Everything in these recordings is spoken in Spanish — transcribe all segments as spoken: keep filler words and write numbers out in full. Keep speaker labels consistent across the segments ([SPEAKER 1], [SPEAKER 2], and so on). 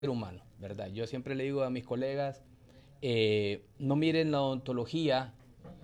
[SPEAKER 1] humano, ¿verdad? Yo siempre le digo a mis colegas, eh, no miren la odontología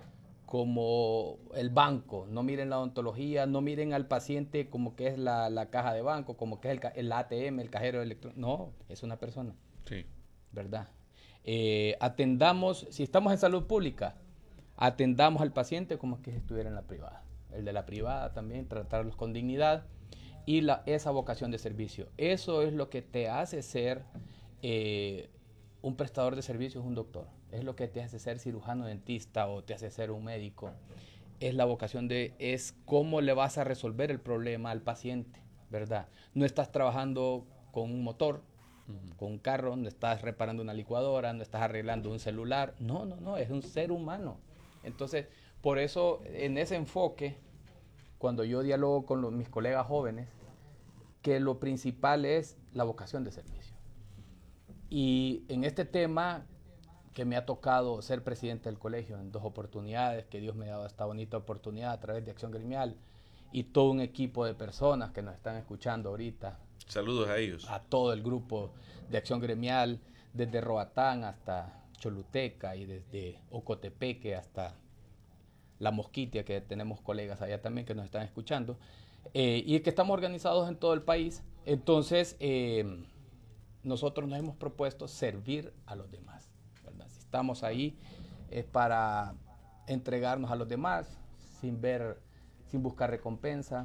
[SPEAKER 1] como el banco, no miren la odontología, no miren al paciente como que es la, la caja de banco, como que es el, el A T M, el cajero electrónico. No, es una persona,
[SPEAKER 2] Sí.
[SPEAKER 1] ¿verdad? Eh, atendamos, si estamos en salud pública, atendamos al paciente como que si estuviera en la privada. El de la privada también, tratarlos con dignidad y la, esa vocación de servicio. Eso es lo que te hace ser eh, un prestador de servicios, un doctor. Es lo que te hace ser cirujano dentista o te hace ser un médico. Es la vocación de, es cómo le vas a resolver el problema al paciente, ¿verdad? No estás trabajando con un motor,
[SPEAKER 2] Ujú.
[SPEAKER 1] con un carro, no estás reparando una licuadora, no estás arreglando un celular. No, no, no, es un ser humano. Entonces, por eso, en ese enfoque, cuando yo dialogo con los, mis colegas jóvenes, que lo principal es la vocación de servicio. Y en este tema, que me ha tocado ser presidente del colegio en dos oportunidades, que Dios me ha dado esta bonita oportunidad a través de Acción Gremial, y todo un equipo de personas que nos están escuchando ahorita,
[SPEAKER 2] Saludos a ellos.
[SPEAKER 1] a todo el grupo de Acción Gremial, desde Roatán hasta Choluteca y desde Ocotepeque hasta La Mosquitia, que tenemos colegas allá también que nos están escuchando, eh, y que estamos organizados en todo el país. Entonces, eh, nosotros nos hemos propuesto servir a los demás, ¿verdad? Si estamos ahí es para entregarnos a los demás sin ver, sin buscar recompensa,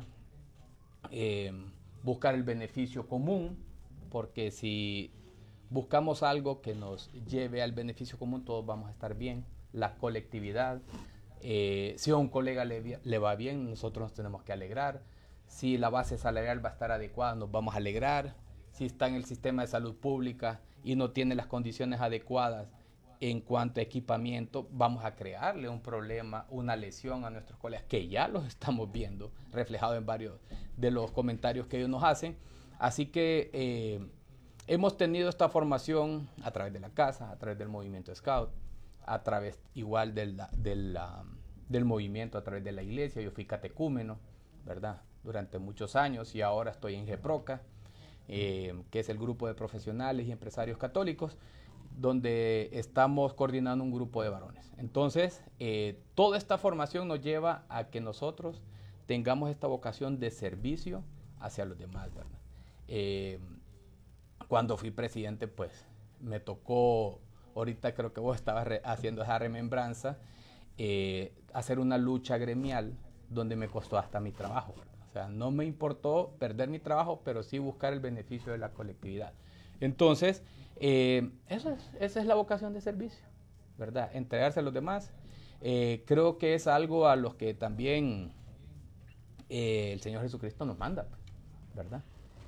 [SPEAKER 1] eh, buscar el beneficio común, porque si buscamos algo que nos lleve al beneficio común, todos vamos a estar bien. La colectividad, eh, si a un colega le, le va bien, nosotros nos tenemos que alegrar. Si la base salarial va a estar adecuada, nos vamos a alegrar. Si está en el sistema de salud pública y no tiene las condiciones adecuadas en cuanto a equipamiento, vamos a crearle un problema, una lesión a nuestros colegas, que ya los estamos viendo reflejado en varios de los comentarios que ellos nos hacen. Así que eh, hemos tenido esta formación a través de la casa, a través del movimiento Scout, a través igual del, del, del movimiento, a través de la iglesia. Yo fui catecúmeno, ¿verdad? Durante muchos años y ahora estoy en GEPROCA, eh, que es el grupo de profesionales y empresarios católicos, donde estamos coordinando un grupo de varones. Entonces, eh, toda esta formación nos lleva a que nosotros tengamos esta vocación de servicio hacia los demás, ¿verdad? Eh, cuando fui presidente, pues me tocó, ahorita creo que vos estabas re- haciendo esa remembranza, eh, hacer una lucha gremial donde me costó hasta mi trabajo, ¿verdad? O sea, no me importó perder mi trabajo, pero sí buscar el beneficio de la colectividad. Entonces, eh, eso es, esa es la vocación de servicio, ¿verdad? Entregarse a los demás. Eh, creo que es algo a los que también eh, el Señor Jesucristo nos manda, ¿verdad?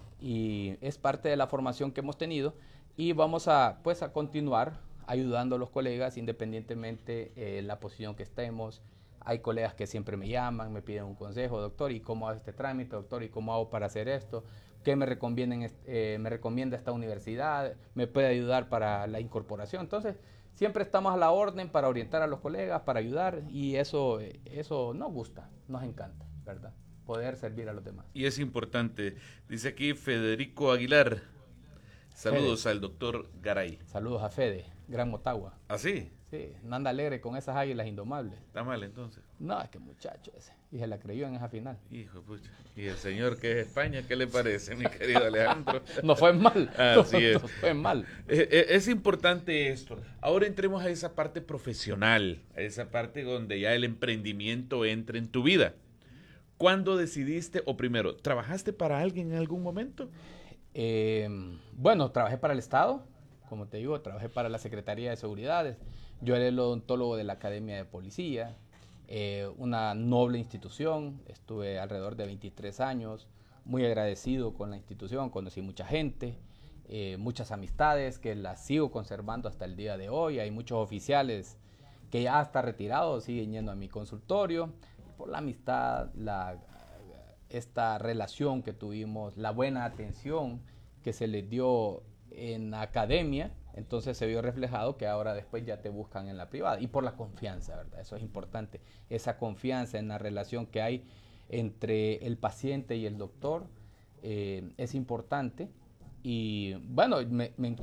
[SPEAKER 1] Y es parte de la formación que hemos tenido y vamos a, pues, a continuar ayudando a los colegas independientemente de eh, la posición que estemos. Hay colegas que siempre me llaman, me piden un consejo, doctor, ¿y cómo hago este trámite, doctor? ¿Y cómo hago para hacer esto? ¿Qué me, eh, me recomienda esta universidad? ¿Me puede ayudar para la incorporación? Entonces, siempre estamos a la orden para orientar a los colegas, para ayudar y eso, eso nos gusta, nos encanta, ¿verdad? Poder servir a los demás.
[SPEAKER 2] Y es importante. Dice aquí Federico Aguilar.
[SPEAKER 1] Fede,
[SPEAKER 2] Saludos al doctor Garay.
[SPEAKER 1] saludos a Fede, Gran Motagua.
[SPEAKER 2] ¿Ah, sí?
[SPEAKER 1] Sí, no anda alegre con esas águilas indomables.
[SPEAKER 2] Está mal entonces.
[SPEAKER 1] No, es que muchacho ese. Y se la creyó en esa final.
[SPEAKER 2] Hijo de pucha. Y el señor que es España, ¿qué le parece, mi querido Alejandro?
[SPEAKER 1] No fue mal.
[SPEAKER 2] Así
[SPEAKER 1] No,
[SPEAKER 2] es.
[SPEAKER 1] no fue mal.
[SPEAKER 2] Eh, eh, Es importante esto. Ahora entremos a esa parte profesional, a esa parte donde ya el emprendimiento entra en tu vida. ¿Cuándo decidiste, o primero, trabajaste para alguien en algún momento?
[SPEAKER 1] Eh, bueno, trabajé para el Estado, como te digo, trabajé para la Secretaría de Seguridad. Yo era el odontólogo de la Academia de Policía, eh, una noble institución. Estuve alrededor de veintitrés años, muy agradecido con la institución, conocí mucha gente, eh, muchas amistades que las sigo conservando hasta el día de hoy. Hay muchos oficiales que ya hasta retirados siguen yendo a mi consultorio por la amistad, la esta relación que tuvimos, la buena atención que se les dio en la academia, entonces se vio reflejado que ahora después ya te buscan en la privada. Y por la confianza, ¿verdad? Eso es importante. Esa confianza en la relación que hay entre el paciente y el doctor eh, es importante y bueno, me, me